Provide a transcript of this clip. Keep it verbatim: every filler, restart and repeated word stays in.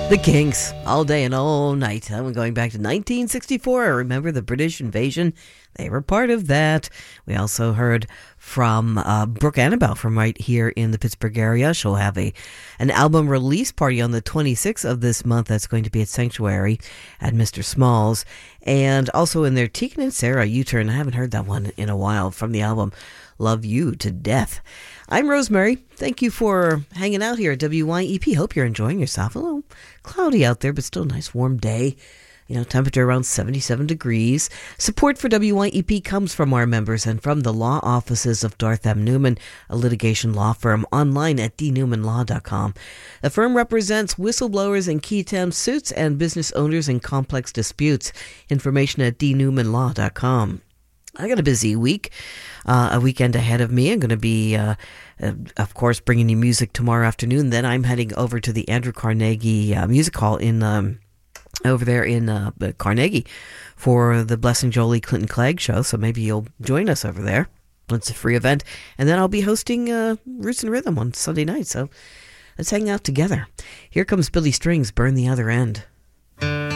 The Kinks, all day and all night. I'm going back to nineteen sixty-four. I remember the British invasion. They were part of that. We also heard from uh, Brooke Annabelle from right here in the Pittsburgh area. She'll have a an album release party on the twenty-sixth of this month. That's going to be at Sanctuary at Mister Small's. And also in there, Tegan and Sarah, U-Turn. I haven't heard that one in a while from the album Love You to Death. I'm Rosemary. Thank you for hanging out here at W Y E P. Hope you're enjoying yourself. A little cloudy out there, but still a nice warm day. You know, temperature around seventy-seven degrees. Support for W Y E P comes from our members and from the law offices of Darth M. Newman, a litigation law firm, online at d newman law dot com. The firm represents whistleblowers in key temp suits and business owners in complex disputes. Information at d newman law dot com. I got a busy week, uh, a weekend ahead of me. I'm going to be, uh, uh, of course, bringing you music tomorrow afternoon. Then I'm heading over to the Andrew Carnegie uh, Music Hall in um, over there in uh, Carnegie for the Blessing Jolie Clinton Clegg show. So maybe you'll join us over there. It's a free event. And then I'll be hosting uh, Roots and Rhythm on Sunday night. So let's hang out together. Here comes Billy Strings, Burn the Other End.